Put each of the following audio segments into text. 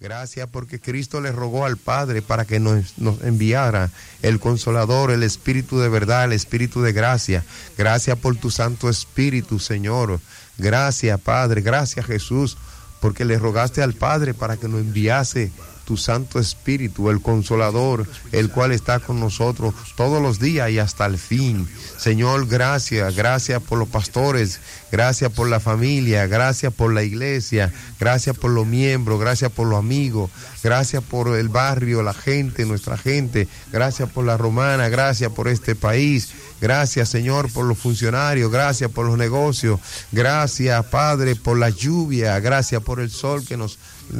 Gracias porque Cristo le rogó al Padre para que nos enviara el Consolador, el Espíritu de verdad, el Espíritu de gracia. Gracias por tu Santo Espíritu, Señor. Gracias, Padre. Gracias, Jesús, porque le rogaste al Padre para que nos enviase tu Santo Espíritu, el Consolador, el cual está con nosotros todos los días y hasta el fin. Señor, gracias por los pastores, gracias por la familia, gracias por la iglesia, gracias por los miembros, gracias por los amigos, gracias por el barrio, la gente, nuestra gente, gracias por la romana, gracias por este país. Gracias, Señor, por los funcionarios, gracias por los negocios, gracias, Padre, por la lluvia, gracias por el sol que nos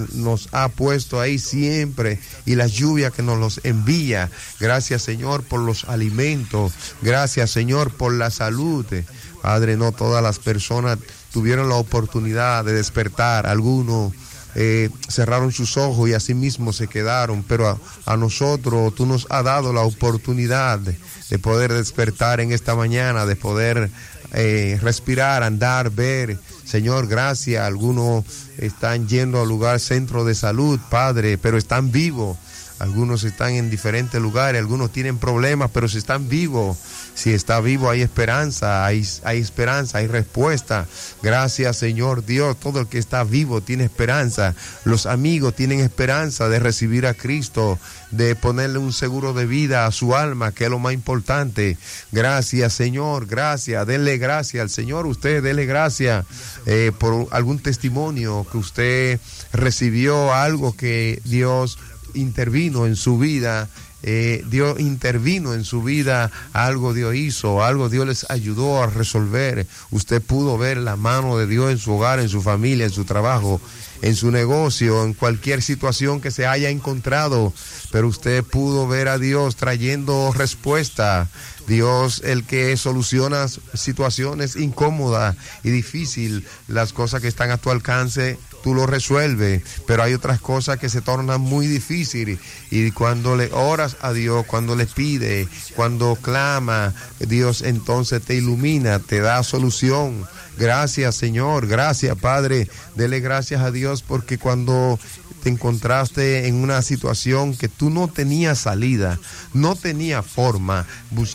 ha puesto ahí siempre y la lluvia que nos los envía. Gracias, Señor, por los alimentos, gracias, Señor, por la salud. Padre, no todas las personas tuvieron la oportunidad de despertar, algunos cerraron sus ojos y así mismo se quedaron, pero a nosotros tú nos has dado la oportunidad de poder despertar en esta mañana, de poder respirar, andar, ver. Señor, gracias. Algunos están yendo al lugar centro de salud, Padre, pero están vivos. Algunos están en diferentes lugares, algunos tienen problemas, pero si están vivos, si está vivo hay esperanza, hay esperanza, hay respuesta. Gracias, Señor Dios, todo el que está vivo tiene esperanza. Los amigos tienen esperanza de recibir a Cristo, de ponerle un seguro de vida a su alma, que es lo más importante. Gracias, Señor, gracias. Denle gracias al Señor, usted denle gracias por algún testimonio que usted recibió, algo que Dios intervino en su vida, Dios intervino en su vida, algo Dios hizo, algo Dios les ayudó a resolver. Usted pudo ver la mano de Dios en su hogar, en su familia, en su trabajo, en su negocio, en cualquier situación que se haya encontrado, pero usted pudo ver a Dios trayendo respuesta. Dios, el que soluciona situaciones incómodas y difíciles, las cosas que están a tu alcance, tú lo resuelves, pero hay otras cosas que se tornan muy difíciles y cuando le oras a Dios, cuando le pides, cuando clama, Dios entonces te ilumina, te da solución. Gracias, Señor, gracias, Padre. Dele gracias a Dios porque cuando te encontraste en una situación que tú no tenías salida, no tenías forma,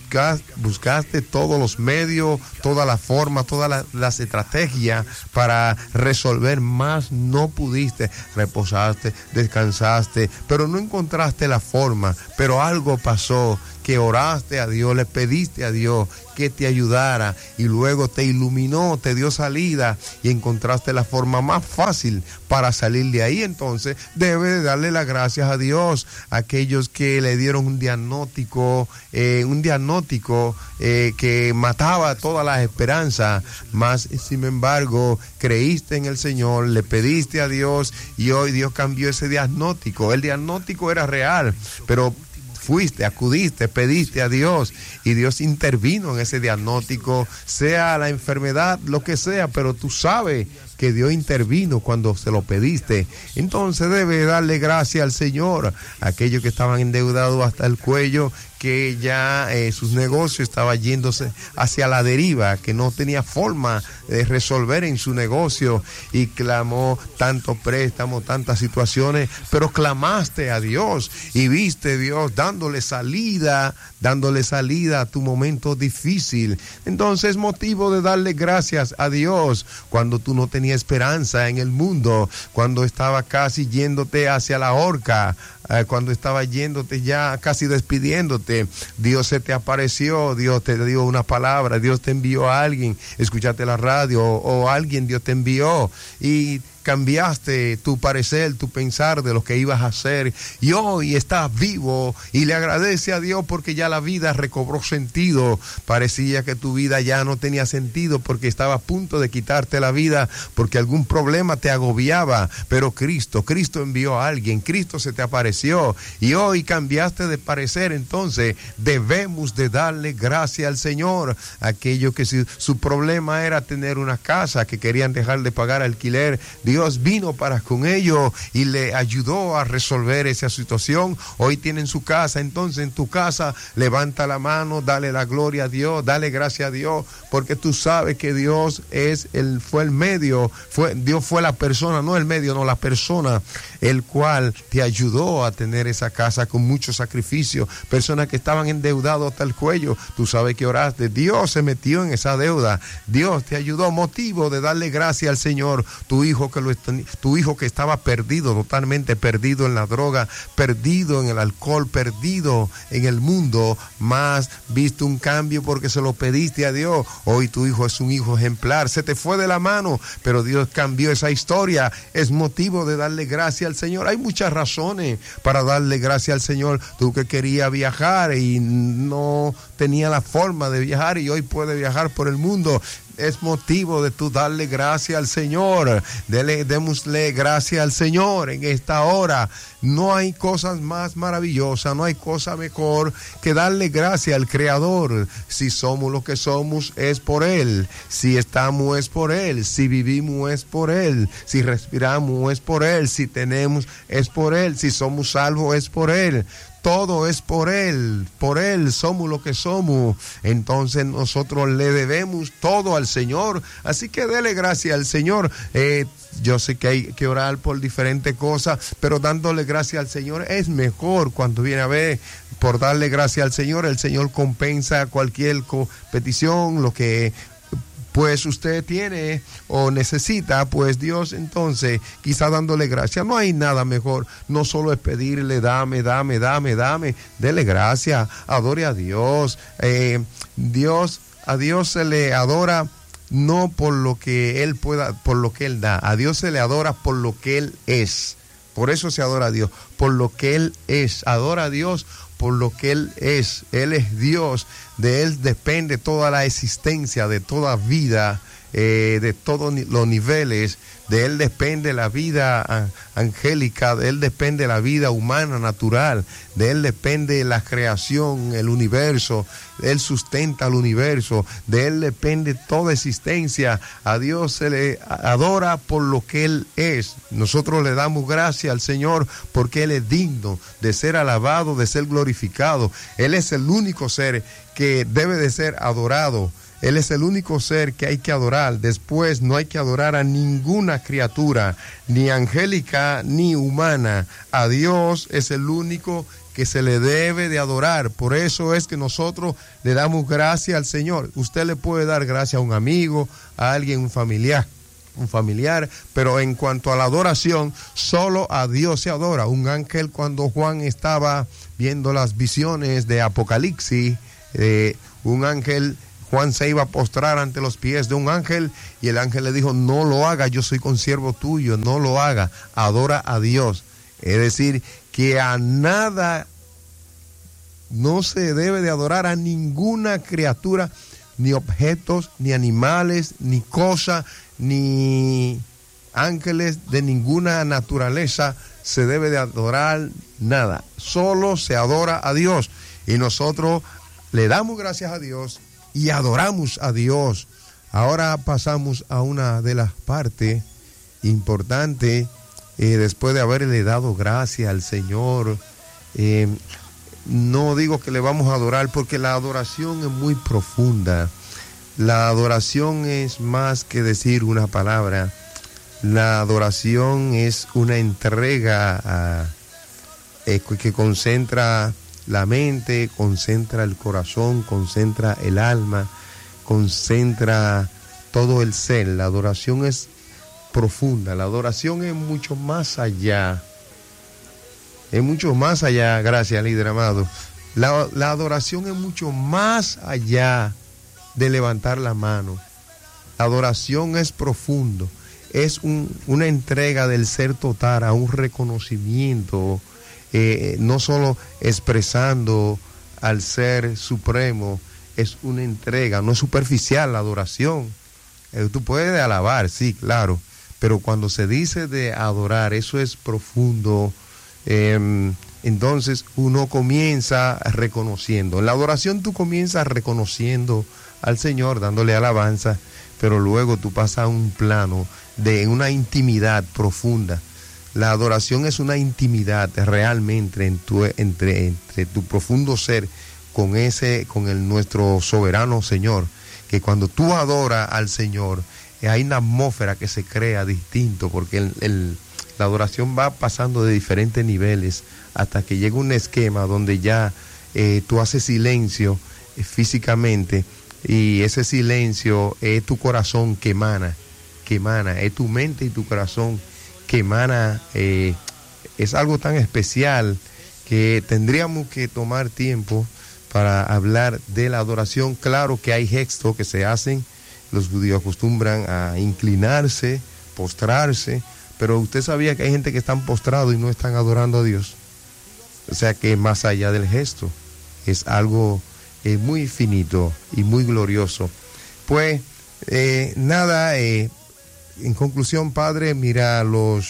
buscaste todos los medios, toda la forma, todas las estrategias para resolver, más no pudiste, reposaste, descansaste, pero no encontraste la forma, pero algo pasó, que oraste a Dios, le pediste a Dios que te ayudara y luego te iluminó, te dio salida y encontraste la forma más fácil para salir de ahí. Entonces debe de darle las gracias a Dios a aquellos que le dieron un diagnóstico que mataba todas las esperanzas, más sin embargo creíste en el Señor, le pediste a Dios y hoy Dios cambió ese diagnóstico. El diagnóstico era real, pero fuiste, acudiste, pediste a Dios y Dios intervino en ese diagnóstico, sea la enfermedad, lo que sea, pero tú sabes que Dios intervino cuando se lo pediste. Entonces debe darle gracias al Señor. Aquellos que estaban endeudados hasta el cuello, que ya sus negocios estaban yéndose hacia la deriva, que no tenía forma de resolver en su negocio y clamó tantos préstamos, tantas situaciones, pero clamaste a Dios y viste Dios dándole salida a tu momento difícil. Entonces, motivo de darle gracias a Dios cuando tú no tenías esperanza en el mundo, cuando estaba casi yéndote hacia la horca, cuando estaba yéndote ya casi despidiéndote, Dios se te apareció, Dios te dio una palabra, Dios te envió a alguien, escuchaste la radio o alguien Dios te envió y cambiaste tu parecer, tu pensar de lo que ibas a hacer y hoy estás vivo y le agradece a Dios porque ya la vida recobró sentido. Parecía que tu vida ya no tenía sentido porque estaba a punto de quitarte la vida porque algún problema te agobiaba, pero Cristo envió a alguien, Cristo se te apareció pareció y hoy cambiaste de parecer, entonces debemos de darle gracias al Señor. Aquello que su problema era tener una casa, que querían dejar de pagar alquiler, Dios vino para con ellos y le ayudó a resolver esa situación. Hoy tienen su casa, entonces en tu casa levanta la mano, dale la gloria a Dios, dale gracias a Dios, porque tú sabes que Dios fue el medio, Dios fue la persona, no el medio, no la persona, el cual te ayudó a tener esa casa con mucho sacrificio. Personas que estaban endeudados hasta el cuello, tú sabes que oraste, Dios se metió en esa deuda, Dios te ayudó, motivo de darle gracias al Señor. Tu hijo que estaba perdido, totalmente perdido en la droga, perdido en el alcohol, perdido en el mundo, más viste un cambio porque se lo pediste a Dios. Hoy tu hijo es un hijo ejemplar, se te fue de la mano, pero Dios cambió esa historia. Es motivo de darle gracias al Señor. Hay muchas razones para darle gracias al Señor. Tú que querías viajar y no tenía la forma de viajar y hoy puedes viajar por el mundo, es motivo de tú darle gracias al Señor. Démosle gracias al Señor en esta hora. No hay cosas más maravillosas, no hay cosa mejor que darle gracias al Creador. Si somos lo que somos es por Él, si estamos es por Él, si vivimos es por Él, si respiramos es por Él, si tenemos es por Él, si somos salvos es por Él. Todo es por Él somos lo que somos. Entonces nosotros le debemos todo al Señor, así que dele gracias al Señor. Yo sé que hay que orar por diferentes cosas, pero dándole gracias al Señor es mejor. Cuando viene a ver, por darle gracias al Señor, el Señor compensa cualquier petición, lo que pues usted tiene o necesita, pues Dios entonces quizá dándole gracias. No hay nada mejor, no solo es pedirle dame, dele gracias, adore a Dios. A Dios se le adora no por lo que Él pueda, por lo que Él da, a Dios se le adora por lo que Él es. Por eso se adora a Dios, por lo que Él es. Adora a Dios por lo que Él es Dios, de Él depende toda la existencia, de toda vida, de todos los niveles, de Él depende la vida angélica, de Él depende la vida humana, natural, de Él depende la creación, el universo, Él sustenta el universo, de Él depende toda existencia. A Dios se le adora por lo que Él es. Nosotros le damos gracias al Señor porque Él es digno de ser alabado, de ser glorificado. Él es el único ser que debe de ser adorado. Él es el único ser que hay que adorar. Después no hay que adorar a ninguna criatura, ni angélica ni humana. A Dios es el único que se le debe de adorar. Por eso es que nosotros le damos gracias al Señor. Usted le puede dar gracias a un amigo, a alguien, un familiar, pero en cuanto a la adoración, solo a Dios se adora. Un ángel, cuando Juan estaba viendo las visiones de Apocalipsis, un ángel, Juan se iba a postrar ante los pies de un ángel y el ángel le dijo, no lo haga, yo soy consiervo tuyo, no lo haga, adora a Dios. Es decir, que a nada, no se debe de adorar a ninguna criatura, ni objetos, ni animales, ni cosas, ni ángeles de ninguna naturaleza se debe de adorar nada. Solo se adora a Dios y nosotros le damos gracias a Dios y adoramos a Dios. Ahora pasamos a una de las partes importantes, después de haberle dado gracias al Señor. No digo que le vamos a adorar porque la adoración es muy profunda. La adoración es más que decir una palabra. La adoración es una entrega que concentra la mente, concentra el corazón, concentra el alma, concentra todo el ser. La adoración es profunda, la adoración es mucho más allá. Es mucho más allá, gracias líder amado. La adoración es mucho más allá de levantar la mano. La adoración es profundo, es una entrega del ser total a un reconocimiento, no solo expresando al ser supremo, es una entrega, no es superficial la adoración. Tú puedes alabar, sí, claro, pero cuando se dice de adorar, eso es profundo, entonces uno comienza reconociendo. En la adoración tú comienzas reconociendo al Señor, dándole alabanza, pero luego tú pasas a un plano de una intimidad profunda. La adoración es una intimidad realmente entre tu profundo ser con nuestro soberano Señor, que cuando tú adoras al Señor, hay una atmósfera que se crea distinto, porque la adoración va pasando de diferentes niveles hasta que llega un esquema donde ya tú haces silencio físicamente, y ese silencio es tu corazón que emana, es tu mente y tu corazón que emana. Es algo tan especial que tendríamos que tomar tiempo para hablar de la adoración. Claro que hay gestos que se hacen, los judíos acostumbran a inclinarse, postrarse, pero usted sabía que hay gente que están postrados y no están adorando a Dios. O sea que más allá del gesto, es algo muy finito y muy glorioso. Pues nada, en conclusión, Padre, mira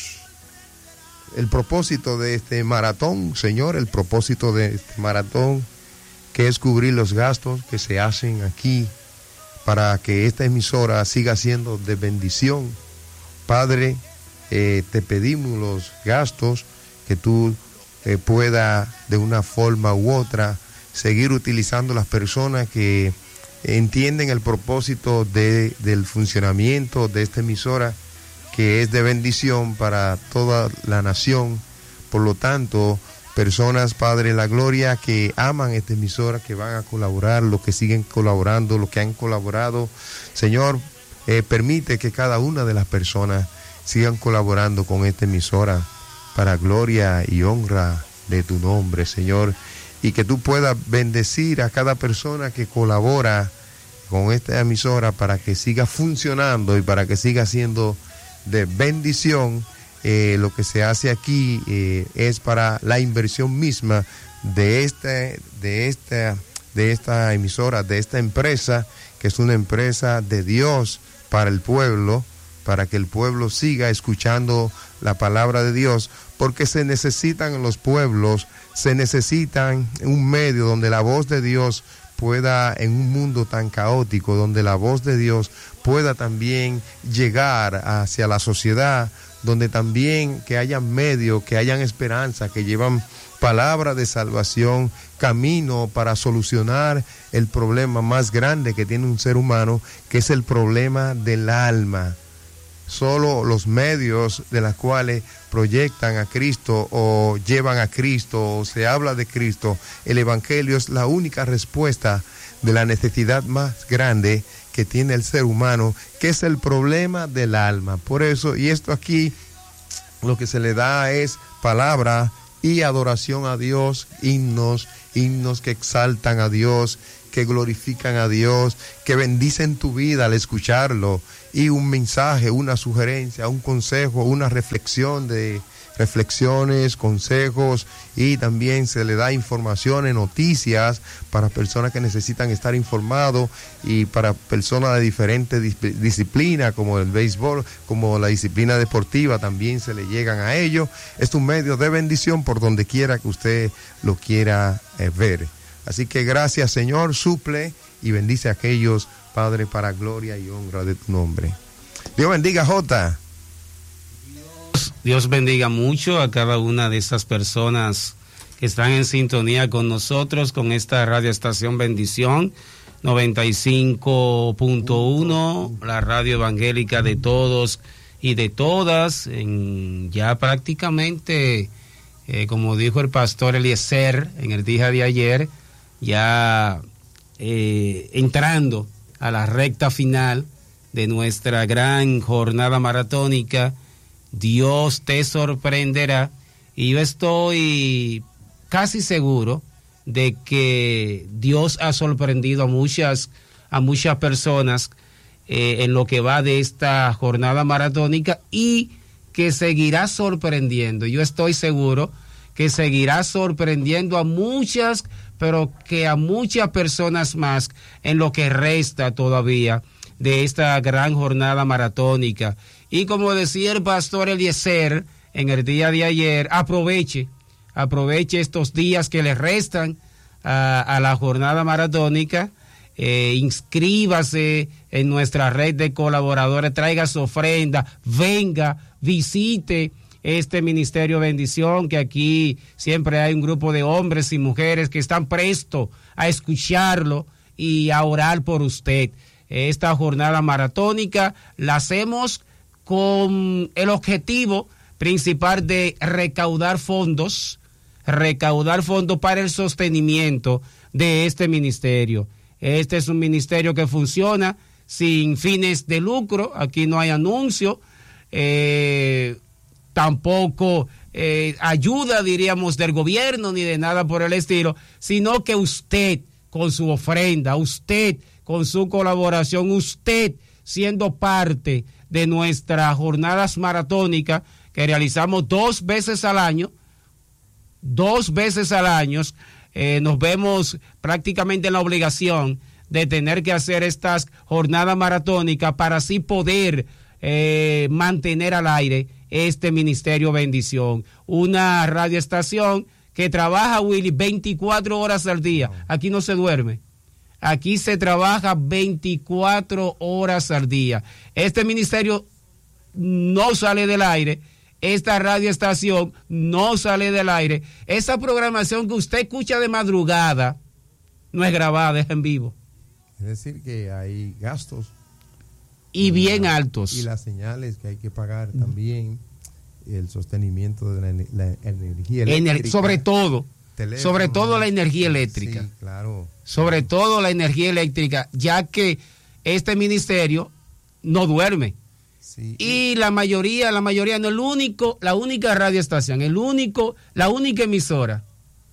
el propósito de este maratón, Señor, el propósito de este maratón, que es cubrir los gastos que se hacen aquí para que esta emisora siga siendo de bendición. Padre, te pedimos los gastos que tú puedas de una forma u otra seguir utilizando las personas que entienden el propósito del funcionamiento de esta emisora, que es de bendición para toda la nación. Por lo tanto, personas, Padre, la gloria, que aman esta emisora, que van a colaborar, los que siguen colaborando, los que han colaborado. Señor, permite que cada una de las personas sigan colaborando con esta emisora para gloria y honra de tu nombre, Señor, y que tú puedas bendecir a cada persona que colabora con esta emisora para que siga funcionando y para que siga siendo de bendición. Lo que se hace aquí es para la inversión misma de esta emisora, de esta empresa, que es una empresa de Dios para el pueblo, para que el pueblo siga escuchando la palabra de Dios, porque se necesitan en los pueblos, se necesitan un medio donde la voz de Dios pueda, en un mundo tan caótico, donde la voz de Dios pueda también llegar hacia la sociedad, donde también que hayan medios, que hayan esperanza, que llevan palabra de salvación, camino para solucionar el problema más grande que tiene un ser humano, que es el problema del alma. Solo los medios de los cuales proyectan a Cristo o llevan a Cristo o se habla de Cristo, el Evangelio es la única respuesta de la necesidad más grande que tiene el ser humano, que es el problema del alma. Por eso, y esto aquí, lo que se le da es palabra y adoración a Dios, himnos que exaltan a Dios, que glorifican a Dios, que bendicen tu vida al escucharlo, y un mensaje, una sugerencia, un consejo, una reflexión de reflexiones, consejos, y también se le da informaciones, noticias para personas que necesitan estar informados, y para personas de diferentes disciplinas como el béisbol, como la disciplina deportiva, también se le llegan a ellos. Es un medio de bendición por donde quiera que usted lo quiera ver. Así que gracias, Señor, suple y bendice a aquellos, Padre, para gloria y honra de tu nombre. Dios bendiga, Jota. Dios bendiga mucho a cada una de esas personas que están en sintonía con nosotros, con esta radioestación Bendición 95.1, la radio evangélica de todos y de todas, ya prácticamente, como dijo el pastor Eliezer en el día de ayer, ya entrando a la recta final de nuestra gran jornada maratónica. Dios te sorprenderá, y yo estoy casi seguro de que Dios ha sorprendido a muchas personas en lo que va de esta jornada maratónica, y que seguirá sorprendiendo. Yo estoy seguro que seguirá sorprendiendo a muchas, pero que a muchas personas más en lo que resta todavía de esta gran jornada maratónica. Y como decía el pastor Eliezer en el día de ayer, aproveche aproveche estos días que le restan a la jornada maratónica. Inscríbase en nuestra red de colaboradores, traiga su ofrenda, venga, visite este Ministerio Bendición, que aquí siempre hay un grupo de hombres y mujeres que están prestos a escucharlo y a orar por usted. Esta jornada maratónica la hacemos con el objetivo principal de recaudar fondos para el sostenimiento de este ministerio. Este es un ministerio que funciona sin fines de lucro, aquí no hay anuncio, tampoco ayuda, diríamos, del gobierno ni de nada por el estilo, sino que usted con su ofrenda, usted con su colaboración, usted siendo parte de nuestras jornadas maratónicas que realizamos 2 veces al año, nos vemos prácticamente en la obligación de tener que hacer estas jornadas maratónicas para así poder mantener al aire este Ministerio Bendición, una radioestación que trabaja, Willy, 24 horas al día. Aquí no se duerme, aquí se trabaja 24 horas al día. Este ministerio no sale del aire, esta radioestación no sale del aire. Esa programación que usted escucha de madrugada no es grabada, es en vivo. Es decir, que hay gastos. Y bien altos. Y las señales que hay que pagar también, el sostenimiento de la energía eléctrica. Sobre todo la energía eléctrica. Sí, claro. Sobre todo la energía eléctrica, ya que este ministerio no duerme. Sí. Y la mayoría no, la única radioestación, la única emisora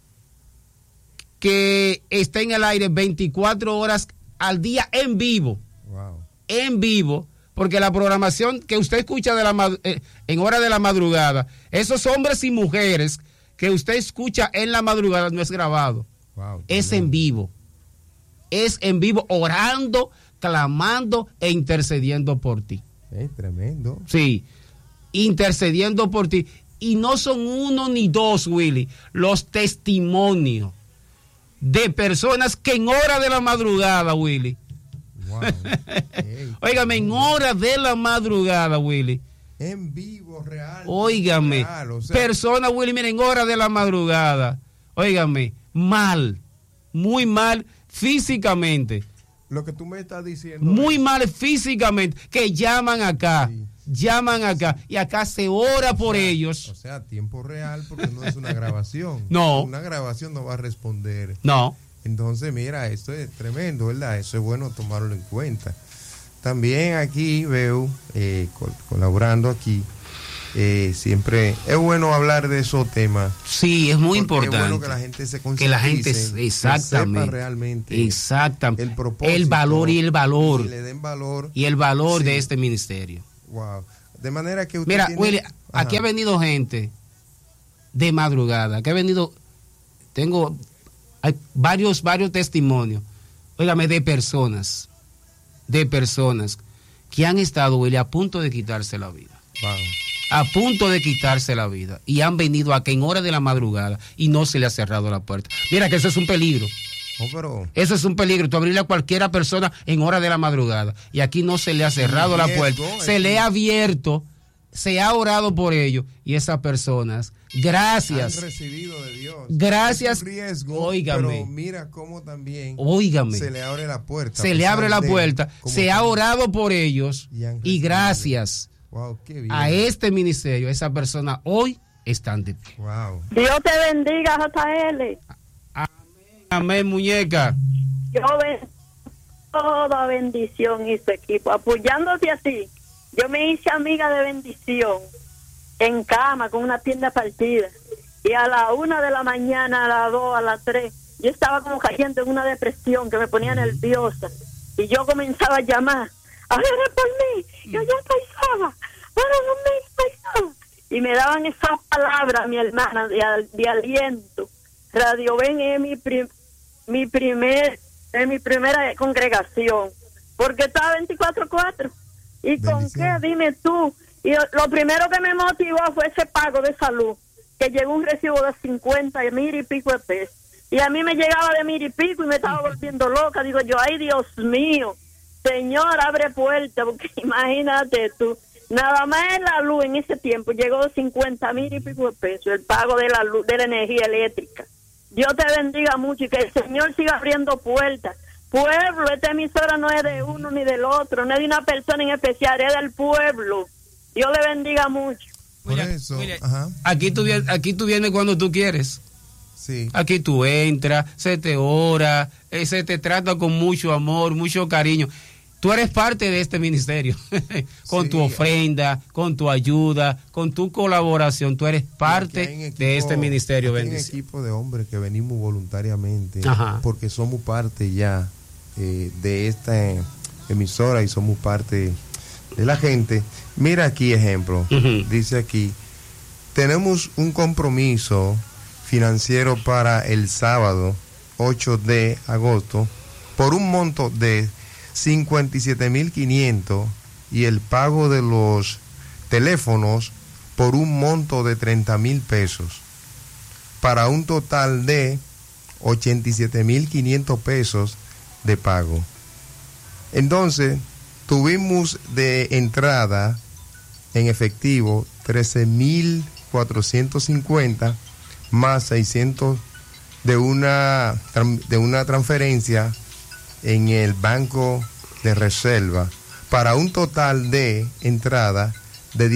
que está en el aire 24 horas al día en vivo. Wow. En vivo, porque la programación que usted escucha en hora de la madrugada, esos hombres y mujeres que usted escucha en la madrugada no es grabado. Wow, es en vivo. Es en vivo, orando, clamando e intercediendo por ti. Tremendo. Sí, intercediendo por ti. Y no son 1 ni 2, Willy, los testimonios de personas que en hora de la madrugada, Willy. Wow. Óigame, en hora de la madrugada, Willy. En vivo, real. Óigame, real, o sea, personas, Willy, miren, en hora de la madrugada. Óigame, mal, muy mal físicamente. Lo que tú me estás diciendo. Muy mal físicamente, que llaman acá. Sí. Llaman acá y acá se ora por ellos. O sea, tiempo real, porque no es una grabación. No. Una grabación no va a responder. No. Entonces, mira, esto es tremendo, ¿verdad? Eso es bueno tomarlo en cuenta. También aquí veo, colaborando aquí, siempre es bueno hablar de esos temas. Sí, es muy importante. Es bueno que la gente se concientice, que la gente exactamente, que sepa realmente exactamente el propósito, el valor y le den valor y el valor de este ministerio. Wow. De manera que usted mira, Willy, aquí ha venido gente de madrugada, que ha venido, hay varios testimonios, óigame, de personas que han estado, Willy, a punto de quitarse la vida. Wow. A punto de quitarse la vida. Y han venido aquí en hora de la madrugada y no se le ha cerrado la puerta. Mira que eso es un peligro. Eso es un peligro, tú abrirle a cualquiera persona en hora de la madrugada. Y aquí no se le ha cerrado la puerta. Se le ha abierto, se ha orado por ellos. Y esas personas, gracias. Han recibido de Dios. Gracias. Es un riesgo, óigame. Pero mira cómo también óigame. se le abre la puerta. Se le abre la puerta. Se ha orado por ellos. Y gracias wow, qué bien. a este ministerio, esa persona hoy están de pie. Wow. Dios te bendiga, JL. Amén, muñeca. Yo bendigo toda Bendición y su equipo, apoyándote así. Yo me hice amiga de Bendición en cama con una pierna partida. Y a la 1 de la mañana, a las 2, a las 3, yo estaba como cayendo en una depresión que me ponía nerviosa. Y yo comenzaba a llamar, ¡ahora por mí! Yo ya estoy sola, ¡ahora por mí estoy sola! Y me daban esas palabras, mi hermana, de aliento. Radio Ben es mi primera congregación, porque estaba 24/4. ¿Y bendición. Con qué? Dime tú. Y lo primero que me motivó fue ese pago de salud. que llegó un recibo de 50 y 1,000 y pico de pesos. Y a mí me llegaba de 1,000 y pico y me estaba volviendo loca. Digo yo, ay Dios mío, Señor, abre puerta, porque imagínate tú, nada más en la luz en ese tiempo llegó 50,000 y pico de pesos, el pago de la luz, de la energía eléctrica. Dios te bendiga mucho y que el Señor siga abriendo puertas. Pueblo, esta emisora no es de uno ni del otro, no es de una persona en especial, es del pueblo. Dios le bendiga mucho. Por eso, ajá. Aquí tú vienes cuando tú quieres. Sí. Aquí tú entras, se te ora, se te trata con mucho amor, mucho cariño. Tú eres parte de este ministerio, con sí, tu ofrenda, con tu ayuda, con tu colaboración. Tú eres parte de este ministerio. Hay un equipo de hombres que venimos voluntariamente, ajá, porque somos parte ya de esta emisora y somos parte de la gente. Mira aquí ejemplo, dice aquí, tenemos un compromiso financiero para el sábado 8 de agosto por un monto de 57,500 y el pago de los teléfonos por un monto de 30,000 pesos para un total de 87,500 pesos de pago. Entonces tuvimos de entrada en efectivo 13,450 más 600 de una transferencia en el banco de reserva para un total de entrada de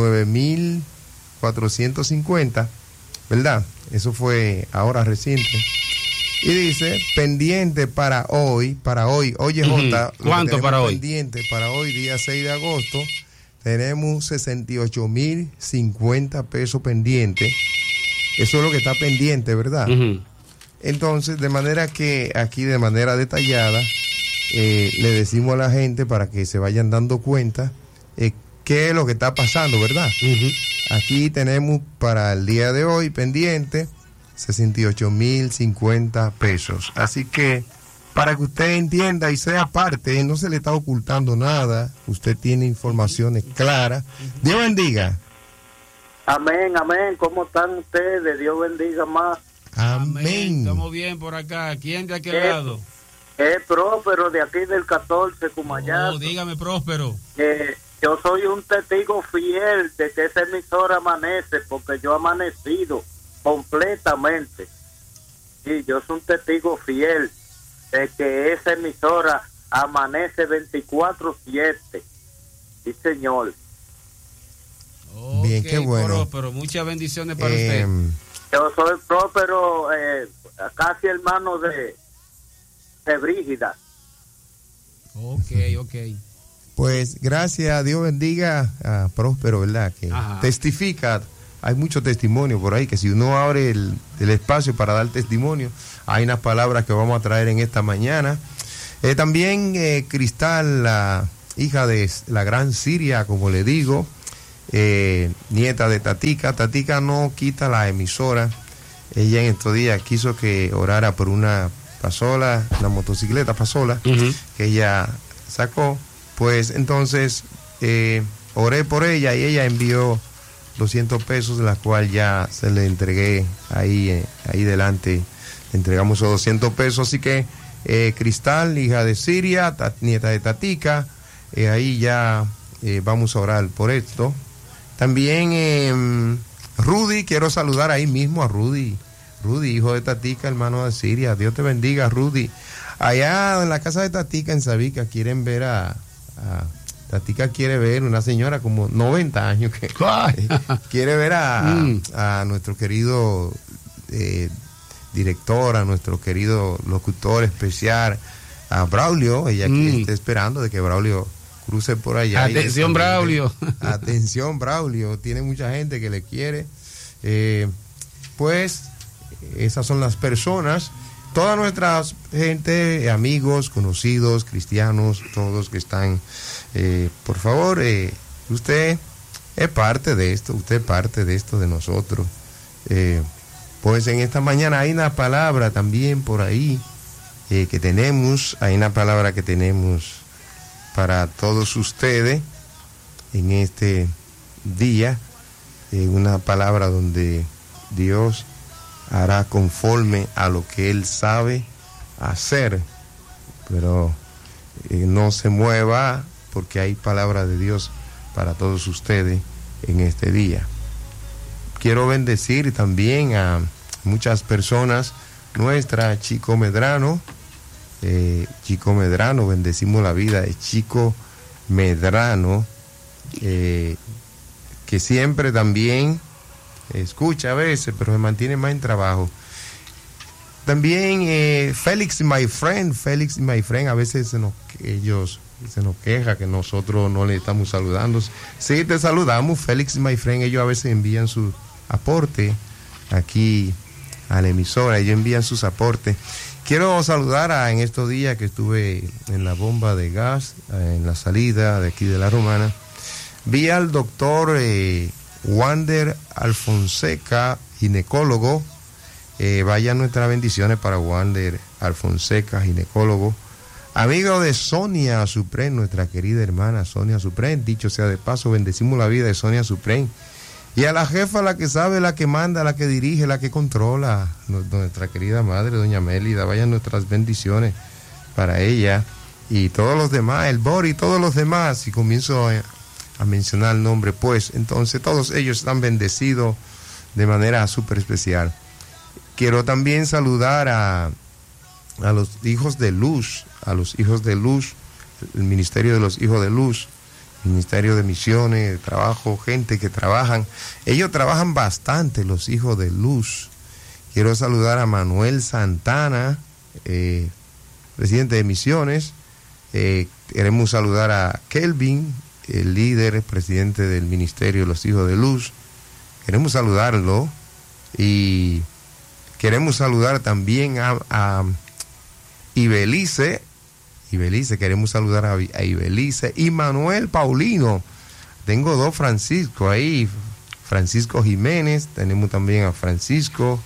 19,450, ¿verdad? Eso fue ahora reciente. Y dice, pendiente para hoy, oye Jota, ¿cuánto para hoy? Pendiente para hoy, día 6 de agosto, tenemos 68,050 pesos pendientes. Eso es lo que está pendiente, ¿verdad? Entonces, de manera que aquí de manera detallada le decimos a la gente para que se vayan dando cuenta qué es lo que está pasando, ¿verdad? Aquí tenemos para el día de hoy pendiente 68,050 pesos. Así que para que usted entienda y sea parte, no se le está ocultando nada, usted tiene informaciones claras. Dios bendiga. Amén, amén. ¿Cómo están ustedes? Dios bendiga más. Amén. Estamos bien por acá. ¿Quién de aquel lado? Es Próspero de aquí del 14, Cumayazo. Oh, dígame, Próspero. Yo soy un testigo fiel de que esa emisora amanece, porque yo he amanecido completamente. Sí, yo soy un testigo fiel de que esa emisora amanece 24/7. Sí, señor. Bien, qué bueno. Próspero, muchas bendiciones para usted. Yo soy Próspero, casi hermano de Brígida. Ok. Pues gracias, Dios bendiga a Próspero, ¿verdad? Que testifica. Hay mucho testimonio por ahí, que si uno abre el espacio para dar testimonio, hay unas palabras que vamos a traer en esta mañana. También Cristal, la hija de la gran Siria, como le digo, nieta de Tatica. Tatica no quita la emisora. Ella en estos días quiso que orara por una pasola, una motocicleta pasola, que ella sacó. Pues entonces oré por ella y ella envió 200 pesos, de las cuales ya se le entregué ahí delante. Le entregamos esos 200 pesos. Así que Cristal, hija de Siria, nieta de Tatica, ahí ya vamos a orar por esto. También Rudy, quiero saludar ahí mismo a Rudy, hijo de Tatica, hermano de Siria. Dios te bendiga, Rudy. Allá en la casa de Tatica, en Sabica, quieren ver Tatica quiere ver una señora como 90 años que quiere ver a nuestro querido director, a nuestro querido locutor especial, a Braulio. Ella aquí está esperando de que Braulio cruce por allá. Atención, Braulio. Atención, Braulio. Tiene mucha gente que le quiere. Pues esas son las personas. Toda nuestra gente, amigos, conocidos, cristianos, todos que están, por favor, usted es parte de esto, usted es parte de esto de nosotros. Pues en esta mañana hay una palabra también por ahí hay una palabra que tenemos para todos ustedes en este día, una palabra donde Dios hará conforme a lo que Él sabe hacer, pero no se mueva, porque hay palabra de Dios para todos ustedes en este día. Quiero bendecir también a muchas personas. Nuestra Chico Medrano, bendecimos la vida de Chico Medrano, que siempre también escucha a veces, pero se mantiene más en trabajo. También Félix y my friend, a veces ellos se nos queja que nosotros no le estamos saludando. Sí, te saludamos, Félix y my friend. Ellos a veces envían su aporte aquí a la emisora, ellos envían sus aportes. Quiero saludar en estos días que estuve en la bomba de gas, en la salida de aquí de La Romana. Vi al doctor Wander Alfonseca, ginecólogo. Vayan nuestras bendiciones para Wander Alfonseca, ginecólogo. Amigo de Sonia Suprén, nuestra querida hermana Sonia Suprén. Dicho sea de paso, bendecimos la vida de Sonia Suprén. Y a la jefa, la que sabe, la que manda, la que dirige, la que controla, nuestra querida madre, doña Mélida. Vayan nuestras bendiciones para ella y todos los demás, el Bori y todos los demás. Y comienzo a mencionar el nombre, pues entonces todos ellos están bendecidos de manera súper especial. Quiero también saludar a los hijos de luz, el Ministerio de los Hijos de Luz, Ministerio de Misiones, de Trabajo, gente que trabajan. Ellos trabajan bastante, los hijos de luz. Quiero saludar a Manuel Santana, presidente de Misiones. Queremos saludar a Kelvin, el líder, presidente del Ministerio de los Hijos de Luz. Queremos saludarlo. Y queremos saludar también a Ibelice, queremos saludar a Ibelice y Manuel Paulino. Tengo dos Francisco ahí, Francisco Jiménez, tenemos también a Francisco,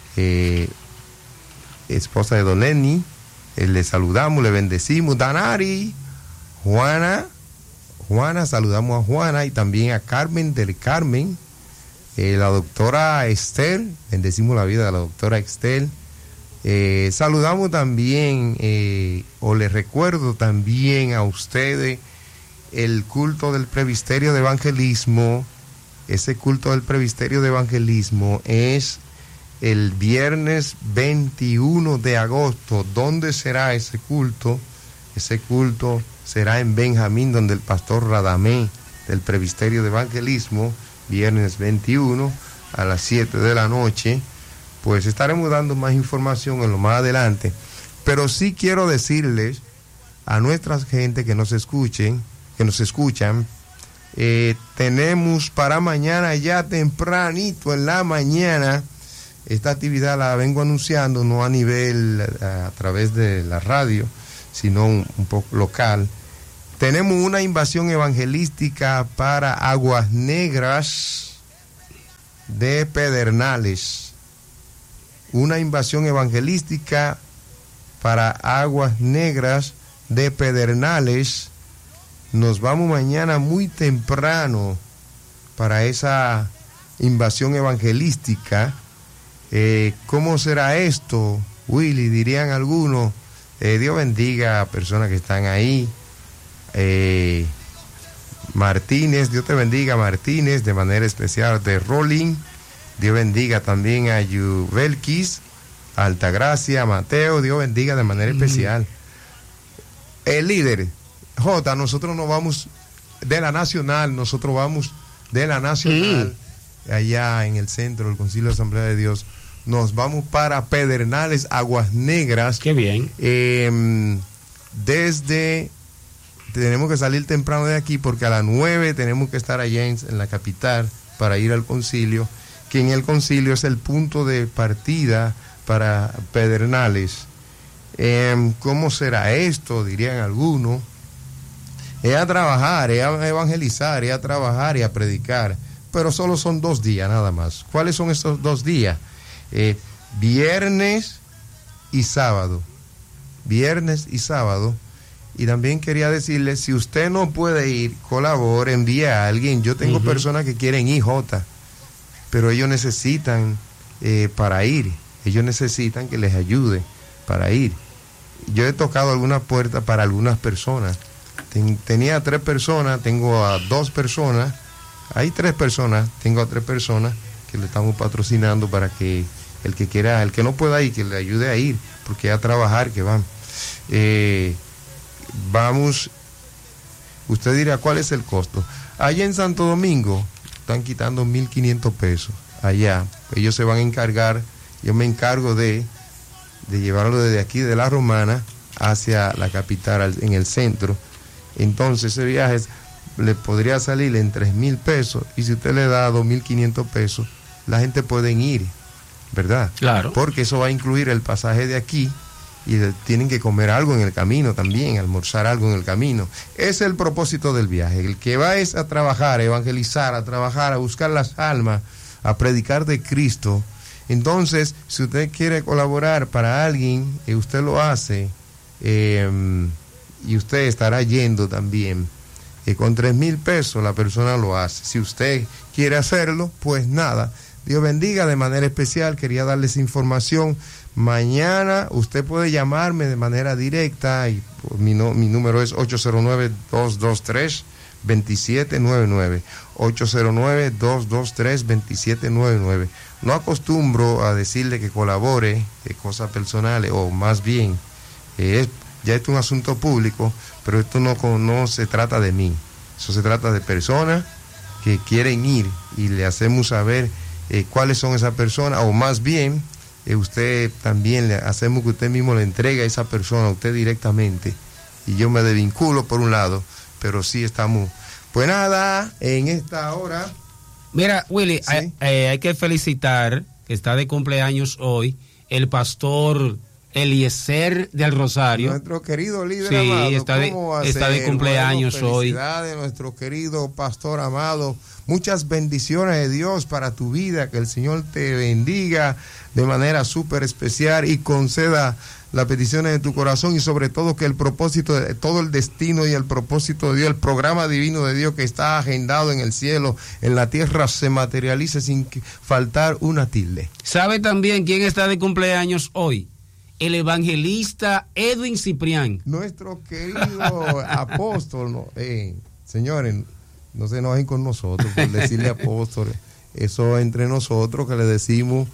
esposa de Don Lenny. Le saludamos, le bendecimos. Danari, Juana, saludamos a Juana y también a Carmen del Carmen. La doctora Esther, bendecimos la vida de la doctora Esther. Saludamos también, o les recuerdo también a ustedes, el culto del Presbiterio de Evangelismo. Ese culto del Presbiterio de Evangelismo es el viernes 21 de agosto. ¿Dónde será ese culto? Ese culto será en Benjamín, donde el pastor Radamé del Presbiterio de Evangelismo, viernes 21 a las 7 de la noche. Pues estaremos dando más información en lo más adelante, pero sí quiero decirles a nuestra gente que nos escuchan, tenemos para mañana ya tempranito en la mañana. Esta actividad la vengo anunciando no a nivel a través de la radio, sino un poco local. Tenemos una invasión evangelística para Aguas Negras de Pedernales. Una invasión evangelística para Aguas Negras de Pedernales. Nos vamos mañana muy temprano para esa invasión evangelística. ¿Cómo será esto, Willy? Dirían algunos. Dios bendiga a personas que están ahí. Martínez, Dios te bendiga, Martínez, de manera especial de Rolling. Dios bendiga también a Yubelkis, Altagracia, Mateo. Dios bendiga de manera especial. El líder, J, nosotros no vamos de la Nacional, allá en el centro del Concilio de Asamblea de Dios. Nos vamos para Pedernales, Aguas Negras. Qué bien. Tenemos que salir temprano de aquí porque a las 9 tenemos que estar allá en la capital para ir al concilio, que en el concilio es el punto de partida para Pedernales. ¿Cómo será esto? Dirían algunos. Es a trabajar, es a evangelizar, es a trabajar y a predicar, pero solo son 2 días nada más. ¿Cuáles son estos 2 días? Viernes y sábado. Y también quería decirle, si usted no puede ir, colabore, envíe a alguien. Yo tengo personas que quieren IJ, pero ellos necesitan para ir. Ellos necesitan que les ayude para ir. Yo he tocado algunas puertas para algunas personas. Tenía 3 personas, tengo a 2 personas. Hay 3 personas, tengo a 3 personas que le estamos patrocinando para que el que quiera, el que no pueda ir, que le ayude a ir, porque a trabajar que van. Vamos, usted dirá, ¿cuál es el costo? Allá en Santo Domingo están quitando 1.500 pesos. Allá, ellos se van a encargar, yo me encargo de llevarlo desde aquí, de La Romana, hacia la capital, en el centro. Entonces ese viaje le podría salir en 3.000 pesos, y si usted le da 2.500 pesos, la gente puede ir, ¿verdad? Claro. Porque eso va a incluir el pasaje de aquí, y tienen que comer algo en el camino también, almorzar algo en el camino. Ese es el propósito del viaje. El que va es a trabajar, a evangelizar, a trabajar, a buscar las almas, a predicar de Cristo. Entonces, si usted quiere colaborar para alguien, usted lo hace, y usted estará yendo también. Con 3.000 pesos la persona lo hace. Si usted quiere hacerlo, pues nada. Dios bendiga de manera especial. Quería darles información. Mañana usted puede llamarme de manera directa, y mi número es 809-223-2799. 809-223-2799. No acostumbro a decirle que colabore cosas personales, o más bien, ya esto es un asunto público, pero esto no se trata de mí. Eso se trata de personas que quieren ir, y le hacemos saber cuáles son esas personas, o más bien, usted también le hacemos que usted mismo le entregue a esa persona a usted directamente, y yo me desvinculo por un lado, pero sí estamos. Pues nada, en esta hora. Mira, Willy, ¿sí? hay que felicitar, que está de cumpleaños hoy, el pastor Eliezer del Rosario. Nuestro querido líder, sí, amado. Está de cumpleaños hoy. Felicidades, nuestro querido pastor amado. Muchas bendiciones de Dios para tu vida. Que el Señor te bendiga de manera súper especial y conceda las peticiones de tu corazón, y sobre todo que el propósito, todo el destino y el propósito de Dios, el programa divino de Dios que está agendado en el cielo, en la tierra, se materialice sin faltar una tilde. ¿Sabe también quién está de cumpleaños hoy? El evangelista Edwin Ciprián. Nuestro querido apóstol, señores, no se enojen con nosotros por decirle apóstol, eso entre nosotros que le decimos.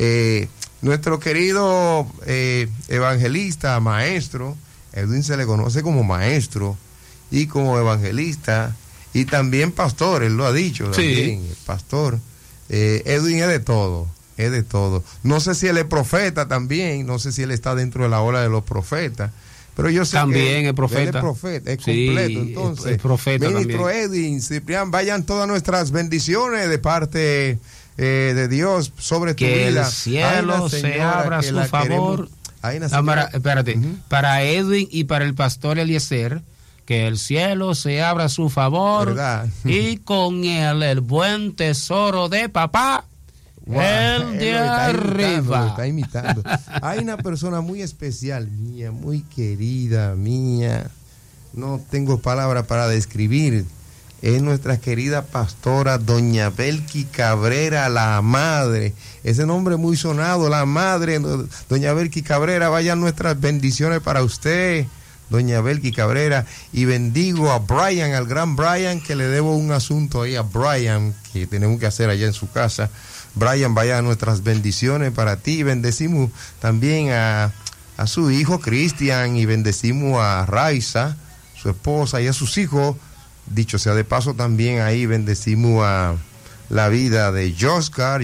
Nuestro querido evangelista, maestro, Edwin se le conoce como maestro y como evangelista y también pastor, él lo ha dicho también, sí. Pastor. Edwin es de todo. Es de todo. No sé si él es profeta también, no sé si él está dentro de la ola de los profetas, pero yo sé también que es profeta. Él es profeta, es sí, completo. Entonces, es profeta ministro también. Edwin Ciprián, vayan todas nuestras bendiciones de parte de Dios sobre tu vida. Que el cielo se abra a su favor. Espérate, para Edwin y para el pastor Eliezer, que el cielo se abra a su favor, ¿verdad? Y con él el buen tesoro de papá. Wow, el de arriba. Está imitando. Hay una persona muy especial mía, muy querida mía. No tengo palabras para describir. Es nuestra querida pastora doña Belki Cabrera, la madre. Ese nombre muy sonado, la madre, doña Belki Cabrera. Vayan nuestras bendiciones para usted, doña Belki Cabrera. Y bendigo a Brian, al gran Brian, que le debo un asunto ahí a Brian, que tenemos que hacer allá en su casa. Brian, vaya nuestras bendiciones para ti. Bendecimos también a su hijo Cristian, y bendecimos a Raiza, su esposa, y a sus hijos. Dicho sea de paso, también ahí bendecimos a la vida de Joscar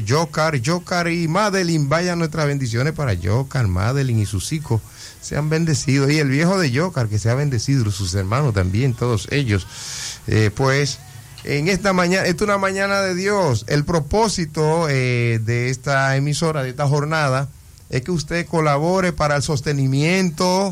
y Madeline. Vaya nuestras bendiciones para Joscar, Madeline y sus hijos. Sean bendecidos. Y el viejo de Joscar, que sea bendecido, sus hermanos también, todos ellos. Pues en esta mañana, esta es una mañana de Dios. El propósito de esta emisora, de esta jornada, es que usted colabore para el sostenimiento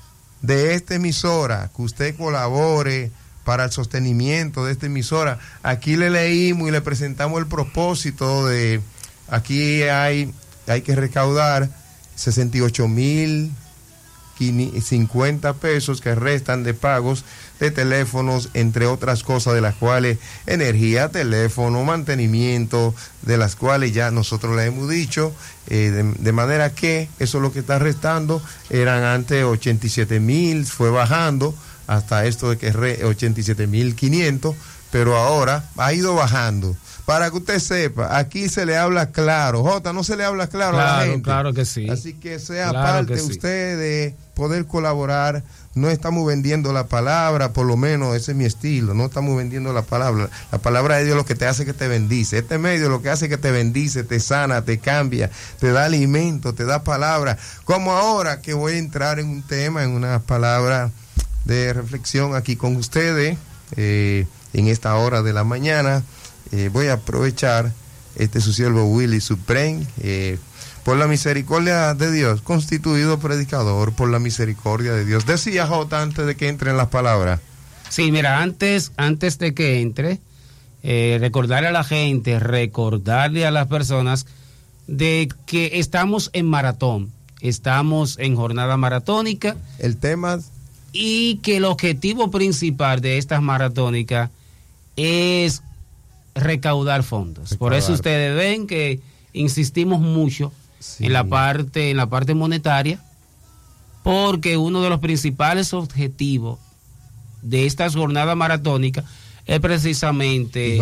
de esta emisora, que usted colabore para el sostenimiento de esta emisora. Aquí le leímos y le presentamos el propósito de, aquí hay que recaudar 68,000 50 pesos que restan de pagos de teléfonos, entre otras cosas, de las cuales energía, teléfono, mantenimiento, de las cuales ya nosotros le hemos dicho, de manera que eso es lo que está restando. Eran antes 87,000, fue bajando hasta esto de que 87,500, pero ahora ha ido bajando. Para que usted sepa, aquí se le habla claro. Jota, no se le habla claro a la gente. Claro que sí. Así que sea Claro parte que sí. usted de poder colaborar. No estamos vendiendo la palabra, por lo menos ese es mi estilo. No estamos vendiendo la palabra. La palabra de Dios es lo que te hace que te bendice. Este medio es lo que hace que te bendice, te sana, te cambia, te da alimento, te da palabra. Como ahora que voy a entrar en un tema, en una palabra de reflexión aquí con ustedes, en esta hora de la mañana. Voy a aprovechar su siervo Willy Supreme, por la misericordia de Dios, constituido predicador por la misericordia de Dios. Decía Jota antes de que entren las palabras. Sí, mira, antes de que entre, recordarle a la gente, recordarle a las personas de que estamos en maratón, estamos en jornada maratónica. El tema... Y que el objetivo principal de estas maratónicas es recaudar fondos. Por eso ustedes ven que insistimos mucho en la parte monetaria, porque uno de los principales objetivos de estas jornadas maratónicas es precisamente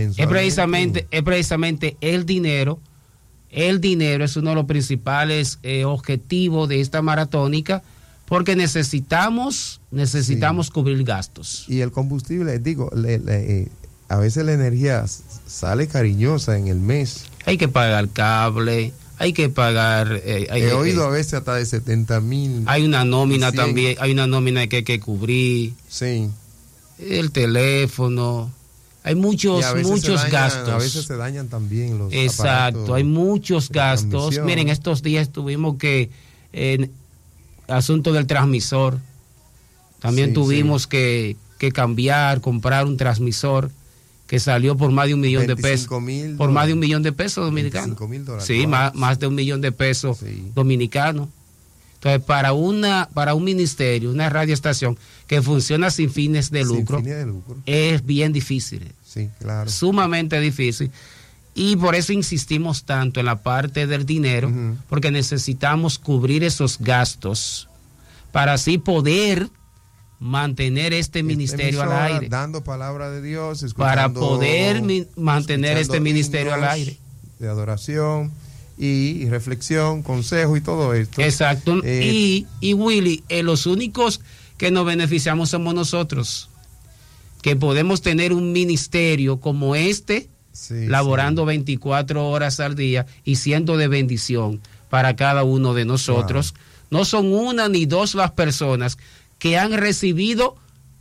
el dinero. El dinero es uno de los principales objetivos de esta maratónica, porque necesitamos cubrir gastos. Y el combustible, digo, a veces la energía sale cariñosa en el mes. Hay que pagar cable, hay que pagar... he oído a veces hasta de 70,000. Hay una nómina también, hay una nómina que hay que cubrir. Sí. El teléfono. Hay muchos gastos. A veces se dañan también los Exacto, hay muchos gastos. Miren, estos días tuvimos que... asunto del transmisor. También tuvimos que comprar un transmisor que salió por más de $1 millón de pesos. Por más de $1 millón de pesos dominicanos. Sí, más de $1 millón de pesos dominicanos. Entonces, para un ministerio, una radioestación que funciona sin fines de lucro, es bien difícil. Sí, claro. Sumamente difícil. Y por eso insistimos tanto en la parte del dinero, porque necesitamos cubrir esos gastos para así poder mantener este ministerio al aire. Dando palabra de Dios, para poder mantener este ministerio al aire. De adoración y reflexión, consejo y todo esto. Exacto. Y Willy, los únicos que nos beneficiamos somos nosotros, que podemos tener un ministerio como este, laborando 24 horas al día y siendo de bendición para cada uno de nosotros. Wow. No son una ni dos las personas que han recibido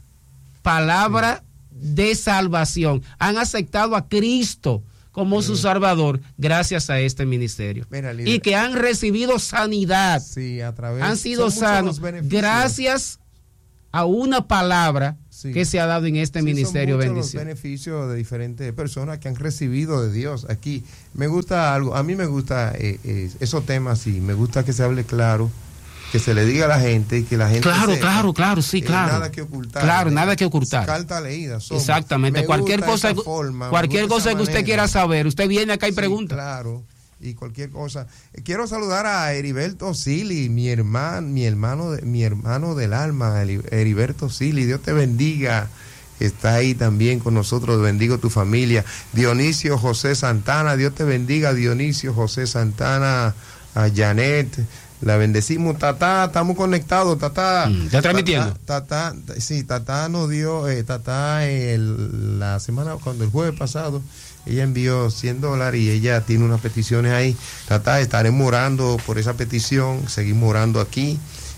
palabra de salvación, han aceptado a Cristo como su Salvador gracias a este ministerio. Y que han recibido sanidad, han sido sanos gracias a una palabra que se ha dado en este ministerio son bendición. Los beneficios de diferentes personas que han recibido de Dios aquí. Me gusta algo, a mí me gusta esos temas, sí, me gusta que se hable claro, que se le diga a la gente y que la gente claro, sepa, sí. Nada que ocultar. Claro, nada que ocultar. Carta leída. Exactamente. Cualquier cosa que usted quiera saber, usted viene acá y pregunta. Claro. Y cualquier cosa. Quiero saludar a Heriberto Sili, mi hermano del alma, Heriberto Sili. Dios te bendiga. Está ahí también con nosotros. Bendigo tu familia. Dionisio José Santana. Dios te bendiga, Dionisio José Santana. A Janet. La bendecimos. Tatá, estamos conectados. Tatá. ¿Está transmitiendo? Tatá nos dio. La semana, cuando el jueves pasado, ella envió $100 y ella tiene unas peticiones ahí. Tatá, estaremos orando por esa petición. Seguimos orando aquí.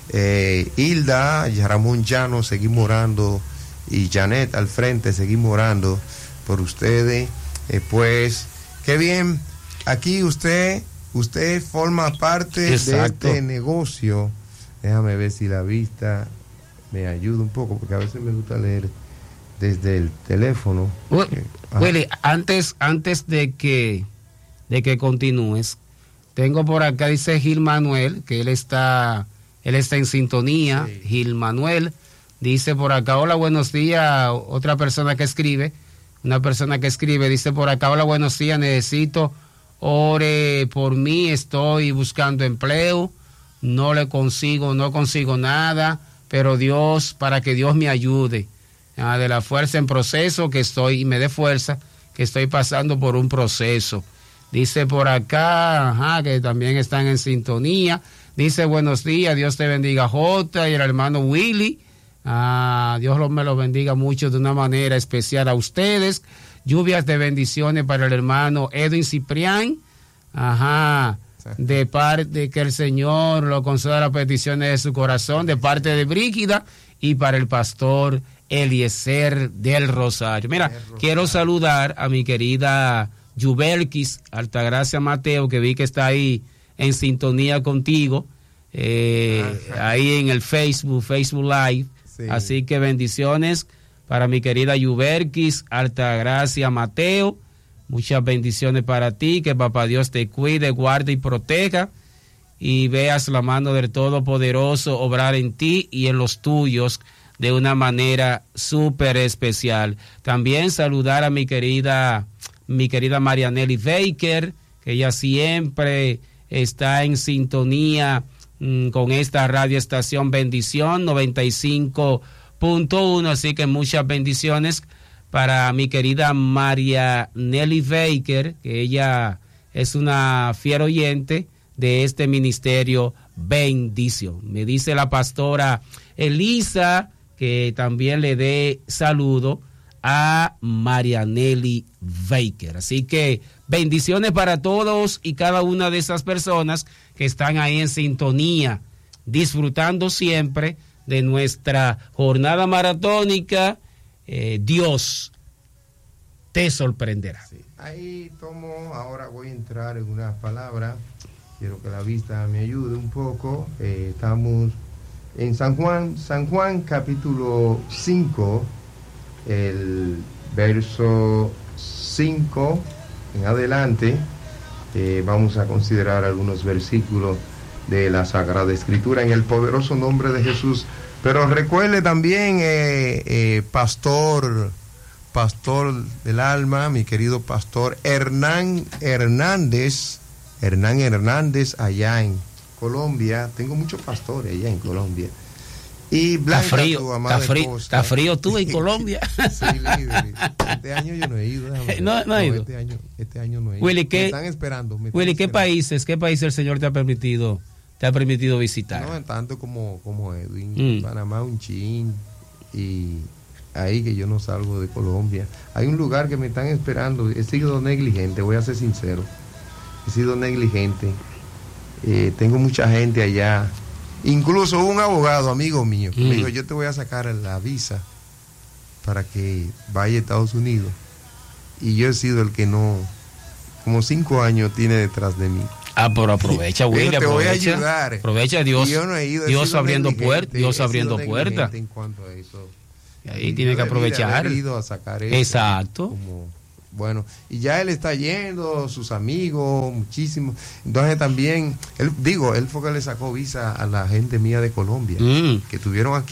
Hilda, Ramón Llano, seguimos orando. Y Janet al frente, seguimos orando por ustedes. Pues, qué bien. Aquí usted forma parte de este negocio. Déjame ver si la vista me ayuda un poco, porque a veces me gusta leer desde el teléfono. Willy, antes de que continúes, tengo por acá, dice Gil Manuel, que él está él está en sintonía. Sí. Gil Manuel dice por acá, hola, buenos días. Otra persona que escribe, una persona que escribe, dice por acá, hola, buenos días, necesito, ore por mí, estoy buscando empleo, no consigo nada, pero para que Dios me ayude, de la fuerza en proceso que estoy, y me dé fuerza, que estoy pasando por un proceso. Dice por acá, que también están en sintonía, dice buenos días, Dios te bendiga Jota y el hermano Willy, Dios me lo bendiga mucho de una manera especial a ustedes. Lluvias de bendiciones para el hermano Edwin Ciprián. De parte que el Señor lo conceda las peticiones de su corazón, de parte de Brígida y para el pastor Eliezer del Rosario. Mira, quiero saludar a mi querida Yubelkis Altagracia Mateo, que vi que está ahí en sintonía contigo, ahí en el Facebook Live. Sí. Así que bendiciones para mi querida Yuberquis Altagracia Mateo. Muchas bendiciones para ti, que papá Dios te cuide, guarde y proteja, y veas la mano del Todopoderoso obrar en ti y en los tuyos de una manera súper especial. También saludar a mi querida Marianelli Baker, que ella siempre está en sintonía con esta radioestación Bendición 95.1, así que muchas bendiciones para mi querida María Nelly Baker, que ella es una fiel oyente de este ministerio Bendición. Me dice la pastora Elisa que también le dé saludo a María Nelly Baker. Así que bendiciones para todos y cada una de esas personas que están ahí en sintonía, disfrutando siempre de nuestra jornada maratónica. Dios te sorprenderá. Sí. Ahí ahora voy a entrar en unas palabras, quiero que la vista me ayude un poco. Estamos en San Juan capítulo 5, el verso 5 en adelante. Vamos a considerar algunos versículos de la Sagrada Escritura en el poderoso nombre de Jesús. Pero recuerde también, pastor del alma, mi querido pastor Hernán Hernández allá en Colombia. Tengo muchos pastores allá en Colombia. Y Blanca, tu amada esposa. Está frío tú en Colombia. Sí, líder. Este año yo no he ido. No he ido. Este año no he ido. Willy, me están esperando. ¿qué países el Señor te ha permitido visitar? No tanto como Edwin, Panamá, un chin, y ahí que yo no salgo de Colombia. Hay un lugar que me están esperando. He sido negligente, voy a ser sincero. He sido negligente. Tengo mucha gente allá. Incluso un abogado, amigo mío, que me dijo, yo te voy a sacar la visa para que vaya a Estados Unidos. Y yo he sido el que no, como 5 años tiene detrás de mí. Pero aprovecha, Willy, te voy a ayudar. Aprovecha, Dios. Yo no he ido, Dios abriendo puertas. Dios abriendo puertas. En cuanto a eso. Ahí tiene que aprovechar. Ido a sacar eso. Exacto. Bueno, y ya él está yendo, sus amigos, muchísimos. Entonces también, él fue que le sacó visa a la gente mía de Colombia, que tuvieron aquí